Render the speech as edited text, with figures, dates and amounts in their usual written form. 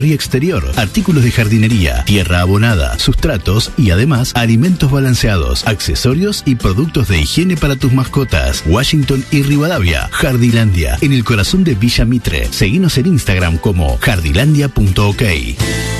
y exterior, artículos de jardinería, tierra abonada, sustratos y además alimentos balanceados, accesorios y productos de higiene para tus mascotas. Washington y Rivadavia, Jardilandia, en el corazón de Villa Mitre. Seguinos en Instagram como jardilandia.ok.